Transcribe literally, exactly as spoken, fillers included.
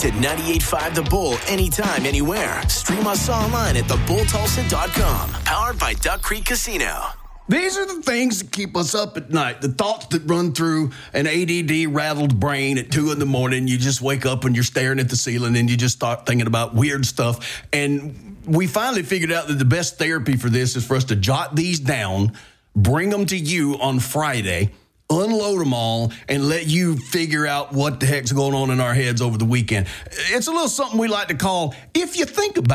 To ninety-eight point five The Bull anytime, anywhere. Stream us online at the bull tulsa dot com. Powered by Duck Creek Casino. These are the things that keep us up at night. The thoughts that run through an A D D-rattled brain at two in the morning. You just wake up and you're staring at the ceiling and you just start thinking about weird stuff. And we finally figured out that the best therapy for this is for us to jot these down, bring them to you on Friday, unload them all, and let you figure out what the heck's going on in our heads over the weekend. It's a little something we like to call, if you think about it.